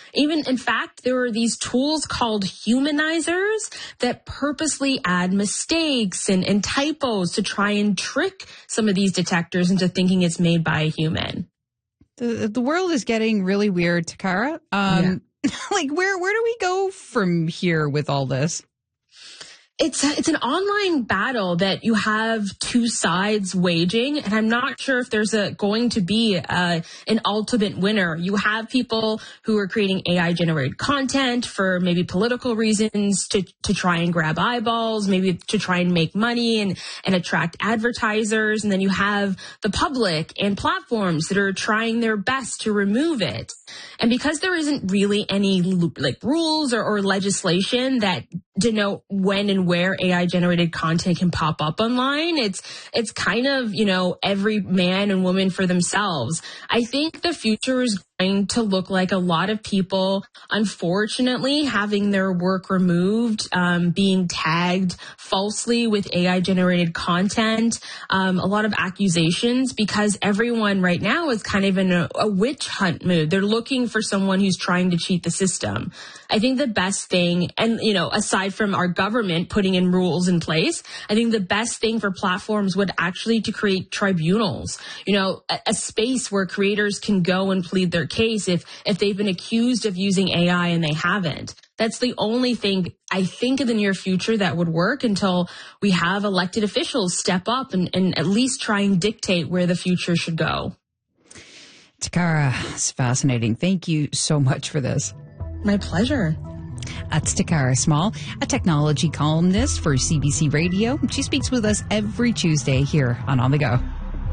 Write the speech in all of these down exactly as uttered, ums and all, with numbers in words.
Even, in fact, there are these tools called humanizers that purposely add mistakes and, and typos to try and trick some of these detectors into thinking it's made by a human. The, the world is getting really weird, Takara. Um, yeah. Like, where, where do we go from here with all this? It's it's an online battle that you have two sides waging, and I'm not sure if there's a going to be a, an ultimate winner. You have people who are creating A I-generated content for maybe political reasons to, to try and grab eyeballs, maybe to try and make money and, and attract advertisers. And then you have the public and platforms that are trying their best to remove it. And because there isn't really any like rules or, or legislation that denote when and where A I-generated content can pop up online, it's it's kind of, you know, every man and woman for themselves. I think the future is going to look like a lot of people, unfortunately, having their work removed, um, being tagged falsely with A I-generated content, um, a lot of accusations, because everyone right now is kind of in a, a witch hunt mood. They're looking for someone who's trying to cheat the system. I think the best thing, and, you know, aside from our government putting in rules in place, I think the best thing for platforms would actually to create tribunals, you know, a, a space where creators can go and plead their case if, if they've been accused of using A I and they haven't. That's the only thing I think in the near future that would work until we have elected officials step up and, and at least try and dictate where the future should go. Takara, it's fascinating. Thank you so much for this. My pleasure. That's Takara Small, a technology columnist for C B C Radio. She speaks with us every Tuesday here on On the Go.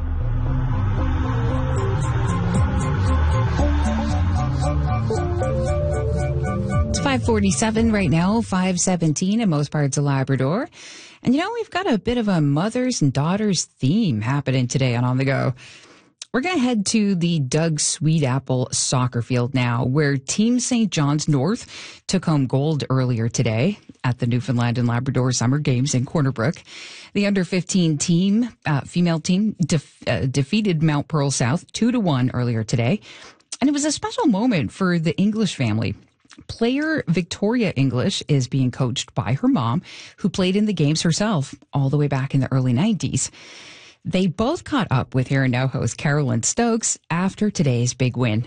It's five forty-seven right now, five seventeen in most parts of Labrador. And, you know, we've got a bit of a mothers and daughters theme happening today on On the Go. We're going to head to the Doug Sweetapple soccer field now, where Team Saint John's North took home gold earlier today at the Newfoundland and Labrador Summer Games in Corner Brook. The under fifteen team, uh, female team, def- uh, defeated Mount Pearl South two to one earlier today. And it was a special moment for the English family. Player Victoria English is being coached by her mom, who played in the games herself all the way back in the early nineties. They both caught up with Here and Now host Carolyn Stokes after today's big win.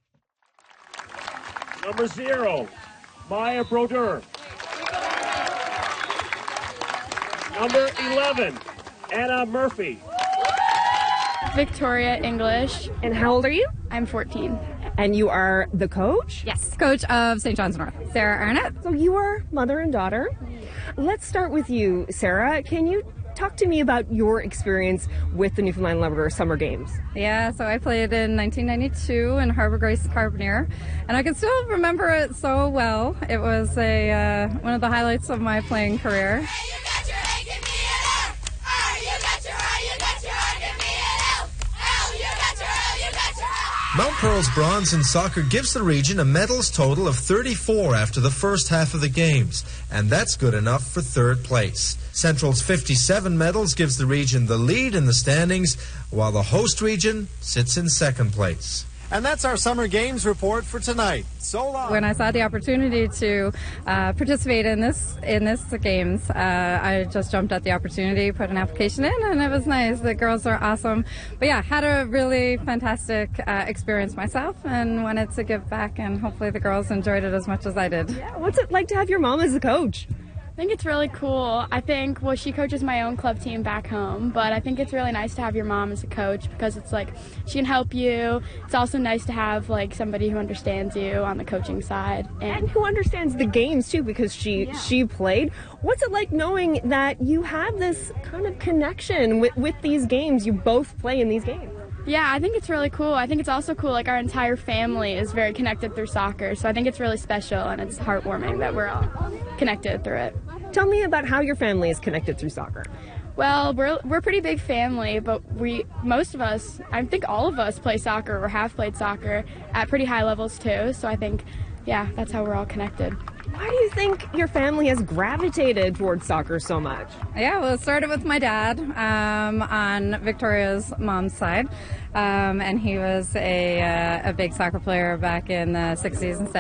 Number zero, Maya Brodeur. Number eleven, Anna Murphy. Victoria English. And how old are you? I'm fourteen. And you are the coach? Yes, coach of Saint John's North, Sarah Arnott. So you are mother and daughter. Let's start with you, Sarah. Can you talk to me about your experience with the Newfoundland Labrador Summer Games? Yeah, so I played in nineteen ninety-two in Harbour Grace Carbonear, and I can still remember it so well. It was a uh, one of the highlights of my playing career. Mount Pearl's bronze in soccer gives the region a medals total of thirty-four after the first half of the games, and that's good enough for third place. Central's fifty-seven medals gives the region the lead in the standings, while the host region sits in second place. And that's our Summer Games report for tonight. So long. When I saw the opportunity to uh, participate in this in this games, uh, I just jumped at the opportunity, put an application in, and it was nice. The girls are awesome. But yeah, had a really fantastic uh, experience myself and wanted to give back, and hopefully the girls enjoyed it as much as I did. Yeah, what's it like to have your mom as a coach? I think it's really cool. I think, well, she coaches my own club team back home, but I think it's really nice to have your mom as a coach because it's like she can help you. It's also nice to have like somebody who understands you on the coaching side. And, and who understands the games too, because she yeah. she played. What's it like knowing that you have this kind of connection with, with these games? You both play in these games. Yeah, I think it's really cool. I think it's also cool, like, our entire family is very connected through soccer, so I think it's really special, and it's heartwarming that we're all connected through it. Tell me about how your family is connected through soccer. Well, we're we're a pretty big family, but we most of us, I think all of us play soccer or have played soccer at pretty high levels, too, so I think, yeah, that's how we're all connected. Why do you think your family has gravitated towards soccer so much? Yeah, well, it started with my dad um, on Victoria's mom's side, um, and he was a, uh, a big soccer player back in the sixties and seventies.